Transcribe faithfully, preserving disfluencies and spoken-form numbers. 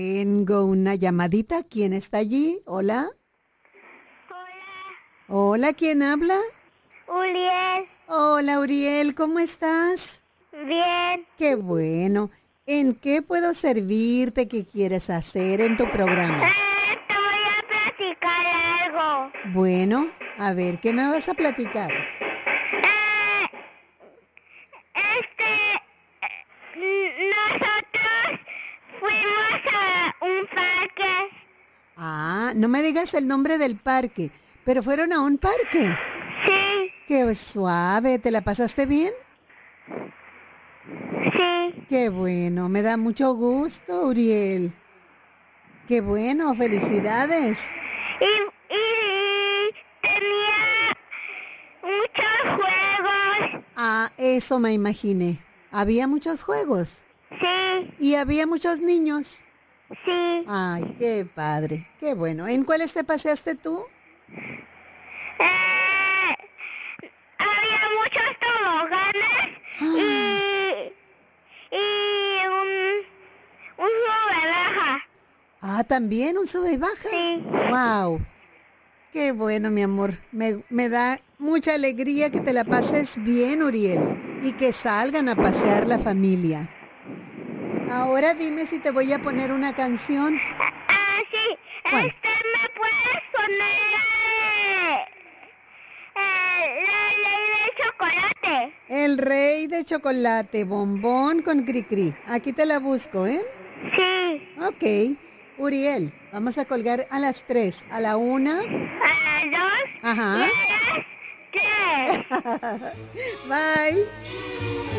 Tengo una llamadita. ¿Quién está allí? Hola. Hola, Hola, ¿quién habla? Uriel. Hola, Uriel, ¿cómo estás? Bien. Qué bueno. ¿En qué puedo servirte? ¿Qué quieres hacer en tu programa? Eh, te voy a platicar algo. Bueno, a ver, ¿qué me vas a platicar? Eh, este, eh, nosotros fuimos a un parque. Ah, no me digas el nombre del parque, pero fueron a un parque. Sí, Qué suave, ¿te la pasaste bien? sí. Qué bueno, me da mucho gusto, Uriel. Qué bueno, felicidades. Y, y tenía muchos juegos. Ah, eso me imaginé. Había muchos juegos Sí, y había muchos niños. sí. Ay, qué padre, qué bueno. ¿En cuáles te paseaste tú? Eh, había muchos toboganes Ah, y, y un, un jugo de raja. ah, también un sube y baja. Sí. Wow, qué bueno, mi amor. Me, me da mucha alegría que te la pases bien, Uriel, y que salgan a pasear la familia. Ahora dime si te voy a poner una canción. Ah, sí. ¿Cuál? Este, ¿me puedes poner eh, eh, la ley del chocolate? El rey de chocolate, bombón con cri-cri. Aquí te la busco, ¿eh? Sí. Ok. Uriel, vamos a colgar a las tres. A la una. A las dos y Ajá. a las tres. Bye.